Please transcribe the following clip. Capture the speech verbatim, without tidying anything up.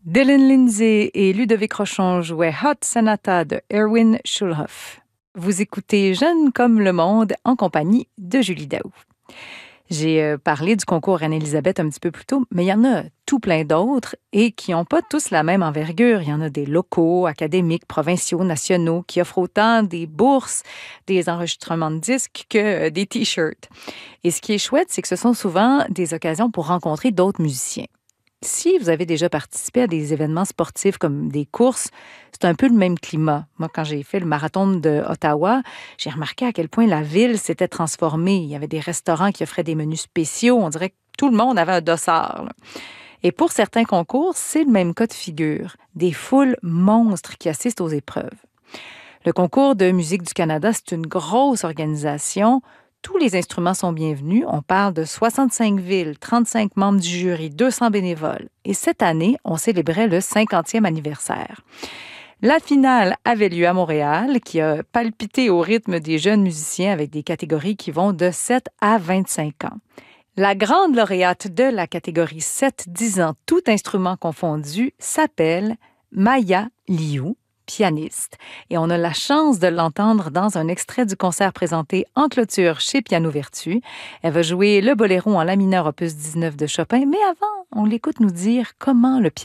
Dylan Lindsay et Ludovic Rochon jouaient Hot Sonata de Erwin Schulhoff. Vous écoutez Jeune comme le monde en compagnie de Julie Daou. J'ai euh, parlé du concours Reine-Élisabeth un petit peu plus tôt, mais il y en a tout plein d'autres et qui n'ont pas tous la même envergure. Il y en a des locaux, académiques, provinciaux, nationaux, qui offrent autant des bourses, des enregistrements de disques que euh, des T-shirts. Et ce qui est chouette, c'est que ce sont souvent des occasions pour rencontrer d'autres musiciens. Si vous avez déjà participé à des événements sportifs comme des courses, c'est un peu le même climat. Moi, quand j'ai fait le marathon de Ottawa, j'ai remarqué à quel point la ville s'était transformée. Il y avait des restaurants qui offraient des menus spéciaux. On dirait que tout le monde avait un dossard, là. Et pour certains concours, c'est le même cas de figure. Des foules monstres qui assistent aux épreuves. Le concours de musique du Canada, c'est une grosse organisation. Tous les instruments sont bienvenus. On parle de soixante-cinq villes, trente-cinq membres du jury, deux cents bénévoles. Et cette année, on célébrait le cinquantième anniversaire. La finale avait lieu à Montréal, qui a palpité au rythme des jeunes musiciens avec des catégories qui vont de sept à vingt-cinq ans. La grande lauréate de la catégorie sept dix ans, tout instrument confondu, s'appelle Maya Liu, pianiste. Et on a la chance de l'entendre dans un extrait du concert présenté en clôture chez Piano Vertu. Elle va jouer le boléro en la mineur opus dix-neuf de Chopin, mais avant, on l'écoute nous dire comment le piano